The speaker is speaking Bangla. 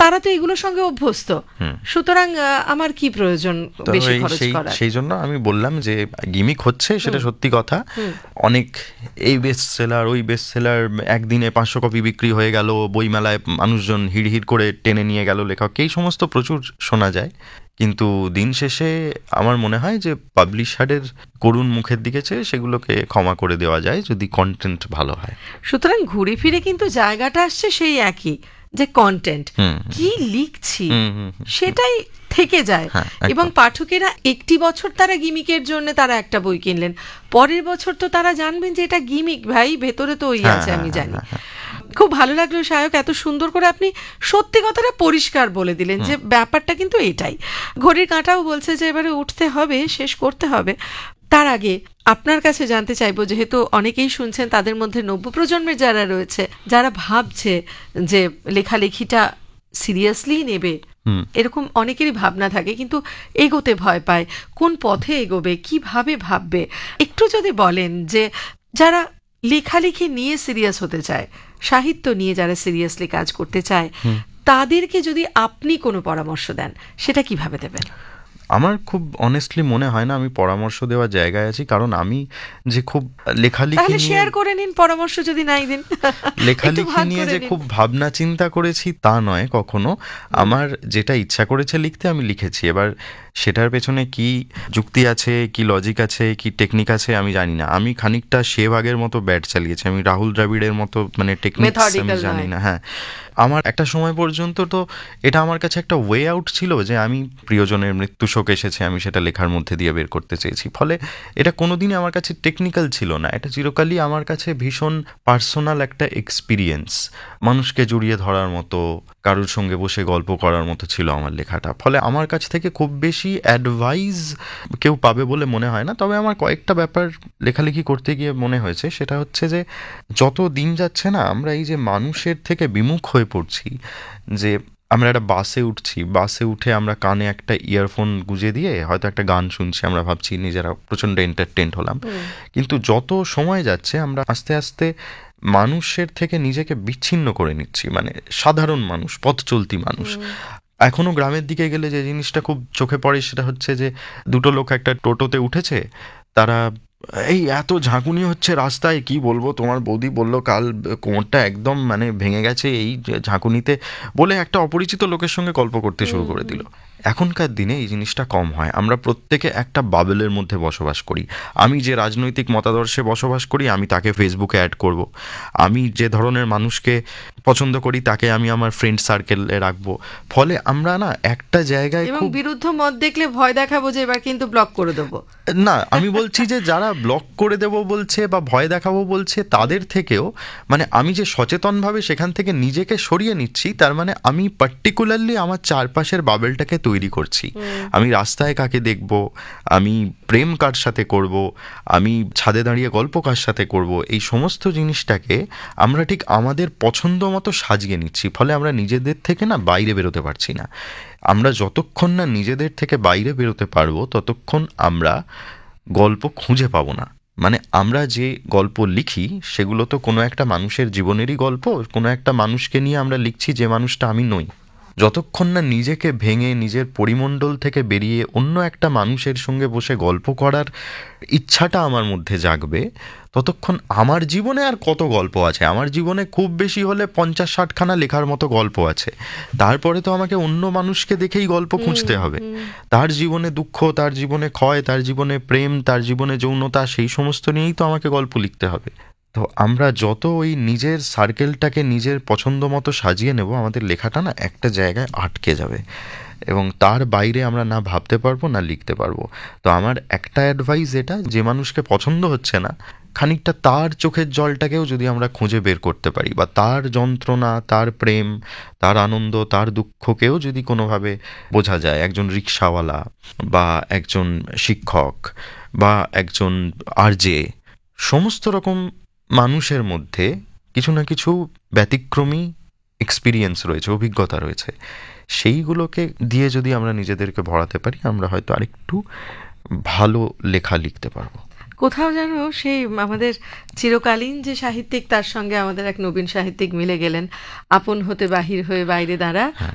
তারা তো এগুলোর সঙ্গে অভ্যস্ত, সুতরাং আমার কি প্রয়োজন বেশি খরচ করার? সেই জন্য আমি বললাম যে গিমিক হচ্ছে, সেটা সত্যি কথা। অনেক এই বেস্ট সেলার ওই বেস্ট সেলার, একদিনে 500 কপি বিক্রি হয়ে গেল, বইমেলায় মানুষজন হিড় হিড় করে টেনে নিয়ে গেল লেখক, এই সমস্ত প্রচুর শোনা যায়। কিন্তু দিন শেষে আমার মনে হয় যে পাবলিশারের করুণ মুখের দিকে চেয়ে সেগুলোকে ক্ষমা করে দেওয়া যায় যদি কন্টেন্ট ভালো হয়। সুতরাং ঘুরে ফিরে কিন্তু জায়গাটা আসছে সেই একই, যে কন্টেন্ট কি লিখছি সেটাই থেকে যায়। এবং পাঠকেরা একটি বছর তারা গিমিকের জন্য তারা একটা বই কিনলেন, পরের বছর তো তারা জানবেন যে এটা গিমিক, ভাই ভেতরে তো ওই আছে, আমি জানি। খুব ভালো লাগলো সায়ক, এত সুন্দর করে আপনি সত্যি কথাটা পরিষ্কার বলে দিলেন যে ব্যাপারটা কিন্তু এটাই। ঘড়ির কাঁটাও বলছে যে এবারে উঠতে হবে, শেষ করতে হবে। তার আগে আপনার কাছে জানতে চাইবো, যেহেতু অনেকেই শুনছেন, তাদের মধ্যে নব্য প্রজন্মের যারা রয়েছে, যারা ভাবছে যে লেখালেখিটা সিরিয়াসলি নেবে, এরকম অনেকেরই ভাবনা থাকে, কিন্তু এগোতে ভয় পায়, কোন পথে এগোবে, কিভাবে ভাববে, একটু যদি বলেন যে যারা লেখালেখি নিয়ে সিরিয়াস হতে চায়, সাহিত্য নিয়ে যারা সিরিয়াসলি কাজ করতে চায়, তাদেরকে যদি আপনি কোনো পরামর্শ দেন, সেটা কিভাবে দেবেন? আমার খুব অনেস্টলি মনে হয় না আমি পরামর্শ দেওয়ার জায়গায় আছি, কারণ আমি যে খুব লেখালেখি নিয়ে শেয়ার করে নিন পরামর্শ, যদি নাই দিন। লেখালেখি নিয়ে যে খুব ভাবনা চিন্তা করেছি তা নয় কখনো। আমার যেটা ইচ্ছা করেছে লিখতে আমি লিখেছি। এবার সেটার পেছনে কি যুক্তি আছে, কি লজিক আছে, কি টেকনিক আছে আমি জানি না। আমি খানিকটা সেভাগের মতো ব্যাট চালিয়েছি, আমি রাহুল দ্রাবিড়ের মতো মানে টেকনিক আমি জানি না। হ্যাঁ, আমার একটা সময় পর্যন্ত তো এটা আমার কাছে একটা ওয়ে আউট ছিল যে আমি প্রিয়জনের মৃত্যু শোক এসেছে, আমি সেটা লেখার মধ্যে দিয়ে বের করতে চেয়েছি। ফলে এটা কোনোদিনই আমার কাছে টেকনিক্যাল ছিল না, এটা চিরকালই আমার কাছে ভীষণ পার্সোনাল একটা এক্সপিরিয়েন্স, মানুষকে জড়িয়ে ধরার মতো, কারোর সঙ্গে বসে গল্প করার মতো ছিল আমার লেখাটা। ফলে আমার কাছ থেকে খুব বেশি অ্যাডভাইস কেউ পাবে বলে মনে হয় না। তবে আমার কয়েকটা ব্যাপার লেখালেখি করতে গিয়ে মনে হয়েছে, সেটা হচ্ছে যে যত দিন যাচ্ছে না আমরা এই যে মানুষের থেকে বিমুখ হয়ে পড়ছি, যে আমরা একটা বাসে উঠছি, বাসে উঠে আমরা কানে একটা ইয়ারফোন গুঁজে দিয়ে হয়তো একটা গান শুনছি, আমরা ভাবছি নিজেরা প্রচণ্ড এন্টারটেইনড হলাম। কিন্তু যত সময় যাচ্ছে আমরা আস্তে আস্তে মানুষের থেকে নিজেকে বিচ্ছিন্ন করে নিচ্ছি, মানে সাধারণ মানুষ, পথ চলতি মানুষ। এখনো গ্রামের দিকে গেলে যে জিনিসটা খুব চোখে পড়ে সেটা হচ্ছে যে দুটো লোক একটা টোটোতে উঠেছে, তারা এই এত ঝাঁকুনি হচ্ছে রাস্তায়, কি বলবো, তোমার বৌদি বললো কাল কোমরটা একদম মানে ভেঙে গেছে এই ঝাঁকুনিতে, বলে একটা অপরিচিত লোকের সঙ্গে গল্প করতে শুরু করে দিল। এখনকার দিনে এই জিনিসটা কম হয়, আমরা প্রত্যেকে একটা বাবেলের মধ্যে বসবাস করি। আমি যে রাজনৈতিক মতাদর্শে বসবাস করি আমি তাকে ফেসবুকে অ্যাড করব, আমি যে ধরনের মানুষকে পছন্দ করি তাকে আমি আমার ফ্রেন্ড সার্কেলে রাখবো। ফলে আমরা না একটা জায়গায় খুব বিরুদ্ধ মত দেখলে ভয় দেখাবো যে এবার কিন্তু ব্লক করে দেবো। না, আমি বলছি যে যারা ব্লক করে দেবো বলছে বা ভয় দেখাবো বলছে তাদের থেকেও মানে আমি যে সচেতনভাবে সেখান থেকে নিজেকে সরিয়ে নিচ্ছি, তার মানে আমি পার্টিকুলারলি আমার চারপাশের বাবেলটাকে তৈরি করছি। আমি রাস্তায় কাকে দেখব, আমি প্রেম কার সাথে করব, আমি ছাদে দাঁড়িয়ে গল্প কার সাথে করব, এই সমস্ত জিনিসটাকে আমরা ঠিক আমাদের পছন্দ মতো সাজিয়ে নিচ্ছি। ফলে আমরা নিজেদের থেকে না বাইরে বেরোতে পারছি না। আমরা যতক্ষণ না নিজেদের থেকে বাইরে বেরোতে পারবো ততক্ষণ আমরা গল্প খুঁজে পাবো না। মানে আমরা যে গল্প লিখি সেগুলো তো কোনো একটা মানুষের জীবনেরই গল্প, কোনো একটা মানুষকে নিয়ে আমরা লিখছি যে মানুষটা আমি নই। যতক্ষণ না নিজেকে ভেঙে নিজের পরিমণ্ডল থেকে বেরিয়ে অন্য একটা মানুষের সঙ্গে বসে গল্প করার ইচ্ছাটা আমার মধ্যে জাগবে, ততক্ষণ আমার জীবনে আর কত গল্প আছে। আমার জীবনে খুব বেশি হলে 50-60খানা লেখার মতো গল্প আছে। তারপরে তো আমাকে অন্য মানুষকে দেখেই গল্প খুঁজতে হবে। তার জীবনে দুঃখ, তার জীবনে ক্ষয়, তার জীবনে প্রেম, তার জীবনে যৌনতা, সেই সমস্ত নিয়েই তো আমাকে গল্প লিখতে হবে। তো আমরা যত ওই নিজের সার্কেলটাকে নিজের পছন্দ মতো সাজিয়ে নেব, আমাদের লেখাটা না একটা জায়গায় আটকে যাবে এবং তার বাইরে আমরা না ভাবতে পারবো না লিখতে পারবো। তো আমার একটা অ্যাডভাইস এটা, যে মানুষকে পছন্দ হচ্ছে না, খানিকটা তার চোখের জলটাকেও যদি আমরা খুঁজে বের করতে পারি, বা তার যন্ত্রণা, তার প্রেম, তার আনন্দ, তার দুঃখকেও যদি কোনোভাবে বোঝা যায়, একজন রিক্সাওয়ালা বা একজন শিক্ষক বা একজন আরজে, সমস্ত রকম মানুষের মধ্যে কিছু না কিছু ব্যতিক্রমী এক্সপিরিয়েন্স রয়েছে, অভিজ্ঞতা রয়েছে। সেইগুলোকে দিয়ে যদি আমরা নিজেদেরকে ভরাতে পারি, আমরা হয়তো আরেকটু ভালো লেখা লিখতে পারবো। কোথাও যেন সেই আমাদের চিরকালীন যে সাহিত্যিক, তার সঙ্গে আমাদের এক নবীন সাহিত্যিক মিলে গেলেন, আপন হতে বাহির হয়ে বাইরে দাঁড়া,